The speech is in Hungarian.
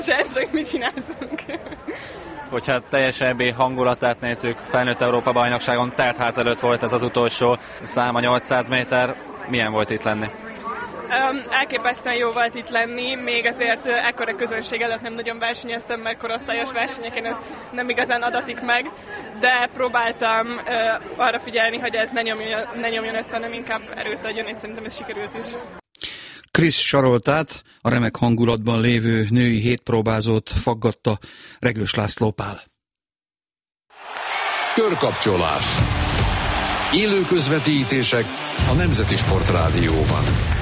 Csak mit csináltunk. Hogyha teljes EB hangulatát nézzük, felnőtt Európa-bajnokságon teltház előtt volt ez az utolsó száma, 800 méter. Milyen volt itt lenni? Elképesztően jó volt itt lenni, még azért ekkora közönség előtt nem nagyon versenyeztem, mert korosztályos versenyeken ez nem igazán adatik meg, de próbáltam arra figyelni, hogy ez ne nyomjon össze, hanem inkább erőt adjon, és szerintem ez sikerült is. Krisz Saroltát, a remek hangulatban lévő női hétpróbázót faggatta Regős László Pál. Körkapcsolás. Élő közvetítések a Nemzeti Sportrádióban.